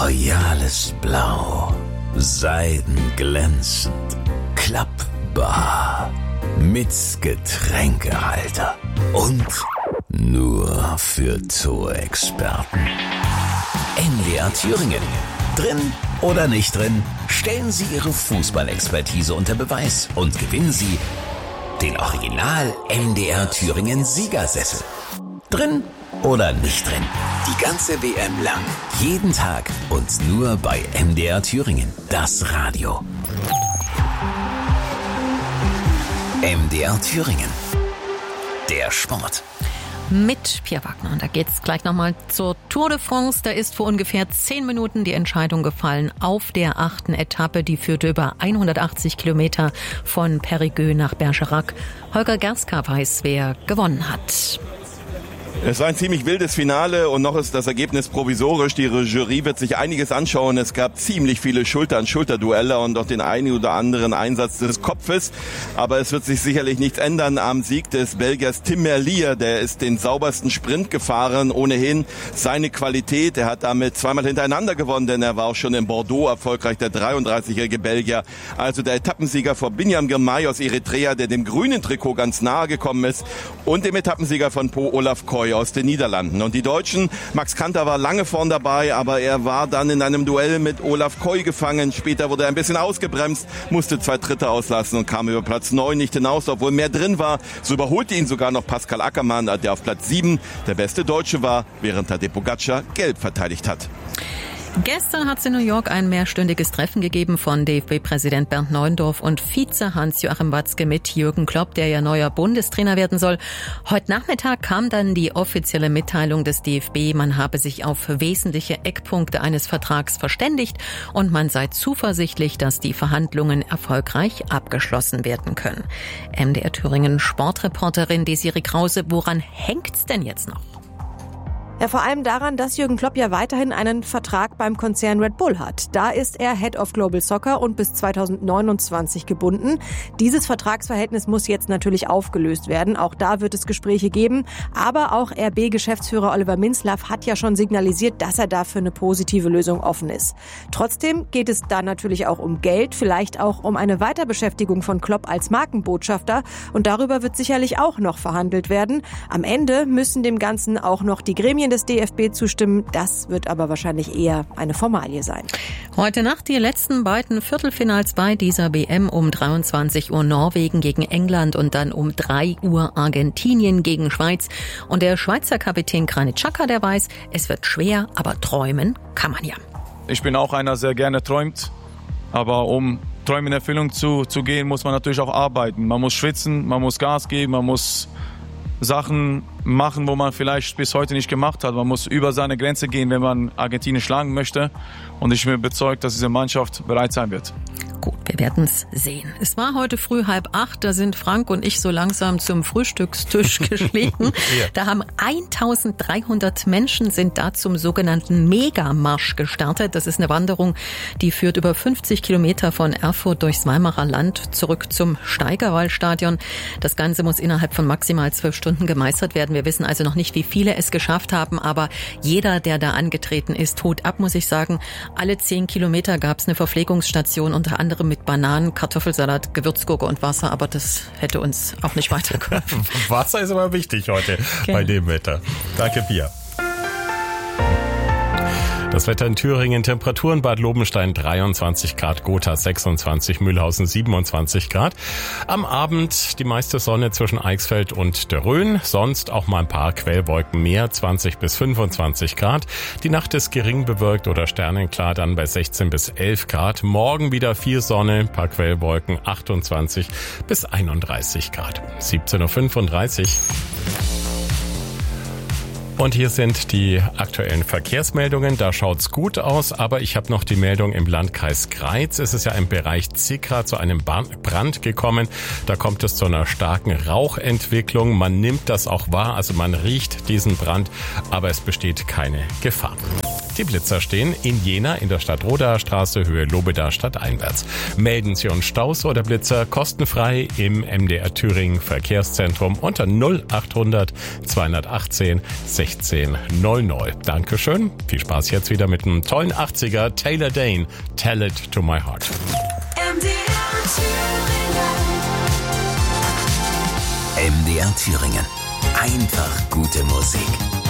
royales Blau, seidenglänzend, klappbar, mit Getränkehalter und nur für Zoo-Experten. MDR Thüringen. Drin oder nicht drin, stellen Sie Ihre Fußballexpertise unter Beweis und gewinnen Sie den Original MDR Thüringen Siegersessel. Drin oder nicht drin, die ganze WM lang, jeden Tag und nur bei MDR Thüringen, das Radio. MDR Thüringen, der Sport. Mit Pierre Wagner. Und da geht's gleich nochmal zur Tour de France. Da ist vor ungefähr 10 Minuten die Entscheidung gefallen auf der 8. Etappe. Die führte über 180 Kilometer von Périgueux nach Bergerac. Holger Gerska weiß, wer gewonnen hat. Es war ein ziemlich wildes Finale und noch ist das Ergebnis provisorisch. Die Jury wird sich einiges anschauen. Es gab ziemlich viele Schulter-an-Schulter-Duelle und auch den einen oder anderen Einsatz des Kopfes. Aber es wird sich sicherlich nichts ändern am Sieg des Belgiers Tim Merlier. Der ist den saubersten Sprint gefahren. Ohnehin seine Qualität. Er hat damit zweimal hintereinander gewonnen, denn er war auch schon in Bordeaux erfolgreich, der 33-jährige Belgier. Also der Etappensieger vor Binyam Girmay aus Eritrea, der dem grünen Trikot ganz nahe gekommen ist. Und dem Etappensieger von Po, Olaf Koy aus den Niederlanden. Und die Deutschen, Max Kanter war lange vorn dabei, aber er war dann in einem Duell mit Olaf Koy gefangen. Später wurde er ein bisschen ausgebremst, musste 2 Tritte auslassen und kam über Platz 9 nicht hinaus, obwohl mehr drin war. So überholte ihn sogar noch Pascal Ackermann, der auf Platz 7 der beste Deutsche war, während Tadej Pogačar gelb verteidigt hat. Gestern hat es in New York ein mehrstündiges Treffen gegeben von DFB-Präsident Bernd Neuendorf und Vize Hans-Joachim Watzke mit Jürgen Klopp, der ja neuer Bundestrainer werden soll. Heute Nachmittag kam dann die offizielle Mitteilung des DFB, man habe sich auf wesentliche Eckpunkte eines Vertrags verständigt und man sei zuversichtlich, dass die Verhandlungen erfolgreich abgeschlossen werden können. MDR Thüringen Sportreporterin Desiree Krause, woran hängt's denn jetzt noch? Ja, vor allem daran, dass Jürgen Klopp ja weiterhin einen Vertrag beim Konzern Red Bull hat. Da ist er Head of Global Soccer und bis 2029 gebunden. Dieses Vertragsverhältnis muss jetzt natürlich aufgelöst werden. Auch da wird es Gespräche geben. Aber auch RB-Geschäftsführer Oliver Minzlaff hat ja schon signalisiert, dass er dafür eine positive Lösung offen ist. Trotzdem geht es da natürlich auch um Geld, vielleicht auch um eine Weiterbeschäftigung von Klopp als Markenbotschafter. Und darüber wird sicherlich auch noch verhandelt werden. Am Ende müssen dem Ganzen auch noch die Gremien des DFB zustimmen. Das wird aber wahrscheinlich eher eine Formalie sein. Heute Nacht die letzten beiden Viertelfinals bei dieser WM. Um 23 Uhr Norwegen gegen England und dann um 3 Uhr Argentinien gegen Schweiz. Und der Schweizer Kapitän Granit Xhaka, der weiß, es wird schwer, aber träumen kann man ja. Ich bin auch einer, der gerne träumt. Aber um Träume in Erfüllung zu gehen, muss man natürlich auch arbeiten. Man muss schwitzen, man muss Gas geben, man muss Sachen machen, wo man vielleicht bis heute nicht gemacht hat. Man muss über seine Grenze gehen, wenn man Argentinien schlagen möchte. Und ich bin überzeugt, dass diese Mannschaft bereit sein wird. Gut, wir werden es sehen. Es war heute früh 7:30, da sind Frank und ich so langsam zum Frühstückstisch geschlichen. Ja. Da haben 1300 Menschen sind da zum sogenannten Megamarsch gestartet. Das ist eine Wanderung, die führt über 50 Kilometer von Erfurt durchs Weimarer Land zurück zum Steigerwallstadion. Das Ganze muss innerhalb von maximal 12 Stunden gemeistert werden. Wir wissen also noch nicht, wie viele es geschafft haben, aber jeder, der da angetreten ist, Hut ab, muss ich sagen. Alle 10 Kilometer gab es eine Verpflegungsstation, unter anderem mit Bananen, Kartoffelsalat, Gewürzgurke und Wasser, aber das hätte uns auch nicht weitergeholfen. Wasser ist aber wichtig heute bei dem Wetter. Danke, Pia. Das Wetter in Thüringen, Temperaturen Bad Lobenstein 23 Grad, Gotha 26, Mühlhausen 27 Grad. Am Abend die meiste Sonne zwischen Eichsfeld und der Rhön, sonst auch mal ein paar Quellwolken mehr, 20 bis 25 Grad. Die Nacht ist gering bewölkt oder sternenklar, dann bei 16 bis 11 Grad. Morgen wieder viel Sonne, ein paar Quellwolken, 28 bis 31 Grad. 17.35 Uhr. Und hier sind die aktuellen Verkehrsmeldungen. Da schaut's gut aus, aber ich habe noch die Meldung im Landkreis Greiz. Es ist ja im Bereich Zickra zu einem Brand gekommen. Da kommt es zu einer starken Rauchentwicklung. Man nimmt das auch wahr, also man riecht diesen Brand, aber es besteht keine Gefahr. Die Blitzer stehen in Jena in der Stadtrodaer Straße, Höhe Lobedaer stadteinwärts. Melden Sie uns Staus oder Blitzer kostenfrei im MDR Thüringen Verkehrszentrum unter 0800 218 1600. Dankeschön. Viel Spaß jetzt wieder mit einem tollen 80er Taylor Dane. Tell it to my heart. MDR Thüringen. Einfach gute Musik.